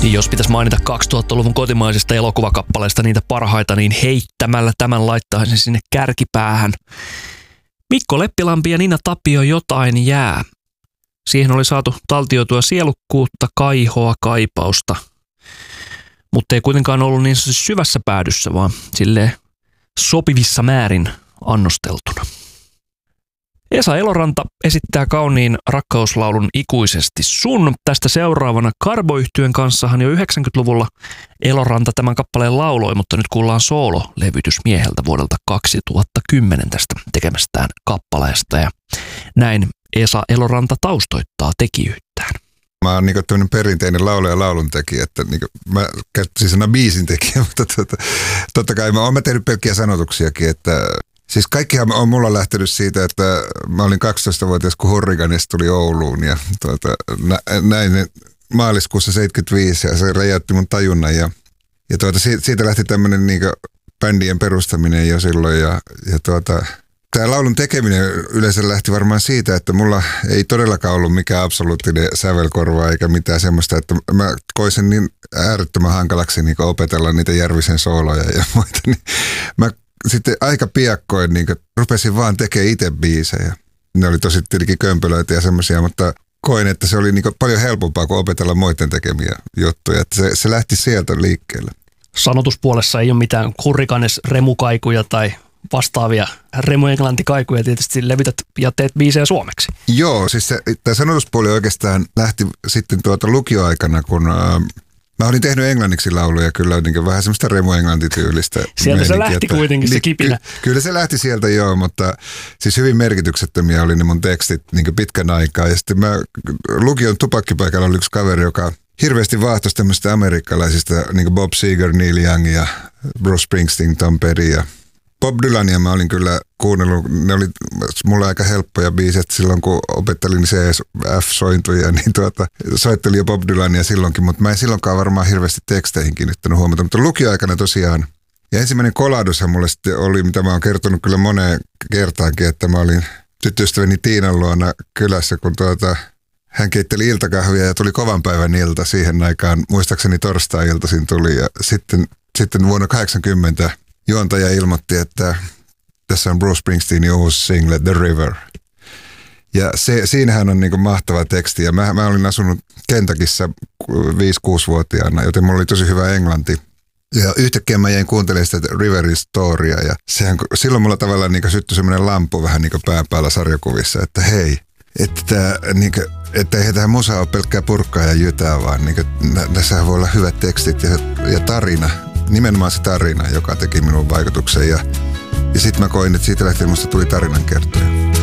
Jos pitäisi mainita 2000-luvun kotimaisista elokuvakappaleista niitä parhaita, niin heittämällä tämän laittaisin sinne kärkipäähän. Mikko Leppilampi ja Nina Tapio Jotain jää. Siihen oli saatu taltioitua sielukkuutta, kaihoa, kaipausta. Mutta ei kuitenkaan ollut niin syvässä päädyssä, vaan silleen sopivissa määrin annosteltuna. Esa Eloranta esittää kauniin rakkauslaulun Ikuisesti sun. Tästä seuraavana Karbo-yhtyön kanssahan jo 90-luvulla Eloranta tämän kappaleen lauloi, mutta nyt kuullaan soolo-levytys mieheltä vuodelta 2010 tästä tekemästään kappaleesta. Ja näin Esa Eloranta taustoittaa tekijyyttään. Mä oon niinku tämmönen perinteinen laulaja ja lauluntekijä, että niinku mä käyttäisin sana biisintekijä, mutta totta kai mä oon tehnyt pelkkiä sanotuksiakin, että siis kaikkihan on mulla lähtenyt siitä, että mä olin 12-vuotias, kun Hurrikanista tuli Ouluun ja näin maaliskuussa 75 ja se räjäytti mun tajunnan ja siitä lähti tämmönen niinku bändien perustaminen jo silloin ja tämä laulun tekeminen yleensä lähti varmaan siitä, että mulla ei todellakaan ollut mikään absoluuttinen sävelkorva eikä mitään semmoista, että mä koisin niin äärettömän hankalaksi niin opetella niitä Järvisen sooloja ja muita. Niin mä sitten aika piakkoin niin rupesin vaan tekemään itse biisejä. Ne oli tosi tietenkin kömpelöitä ja semmoisia, mutta koin, että se oli niin paljon helpompaa kuin opetella muiden tekemiä juttuja. Että se lähti sieltä liikkeelle. Sanotuspuolessa ei ole mitään Hurrikanes remukaikuja tai vastaavia remuenglantikaikuja, tietysti levytät ja teet biisejä suomeksi. Joo, siis tämä sanotuspuoli oikeastaan lähti sitten lukioaikana, kun mä olin tehnyt englanniksi lauluja kyllä niin vähän semmoista remuenglantityylistä. Sieltä se lähti kuitenkin se kipinä. Kyllä se lähti sieltä joo, mutta siis hyvin merkityksettömiä oli ne mun tekstit niin pitkän aikaa. Ja sitten lukion tupakkipaikalla oli yksi kaveri, joka hirveästi vaahtosi tämmöistä amerikkalaisista, niin kuin Bob Seger, Neil Young ja Bruce Springsteen, Tom Petty ja Bob Dylania mä olin kyllä kuunnellut, ne oli mulle aika helppoja biiset silloin kun opettelin CF-sointuja, niin soittelin jo Bob Dylania silloinkin, mutta mä en silloinkaan varmaan hirveästi teksteihin kiinnittänyt huomiota, mutta lukioaikana tosiaan. Ja ensimmäinen koladushan mulle sitten oli, mitä mä oon kertonut kyllä moneen kertaankin, että mä olin tyttöystäväni Tiinan luona kylässä, kun hän keitteli iltakahvia ja tuli kovan päivän ilta siihen aikaan, muistaakseni torstai-iltaisin tuli ja sitten vuonna 80 juontaja ilmoitti, että tässä on Bruce Springsteenin uusi single The River. Ja siinähän on niinku mahtava teksti. Ja mä olin asunut Kentuckyssä 5-6-vuotiaana, joten mulla oli tosi hyvä englanti. Ja yhtäkkiä mä jäin kuuntelemaan sitä Riverin storya. Ja silloin mulla tavallaan niinku syttyi semmoinen lampu vähän niinku pään päällä sarjakuvissa, että hei, että ei tähän musaa ole pelkkää purkkaa ja jytää, vaan niinku, tässä voi olla hyvät tekstit ja tarina. Nimenomaan se tarina, joka teki minun vaikutuksen ja sitten mä koin, että siitä lähtien musta tuli tarinankertoja.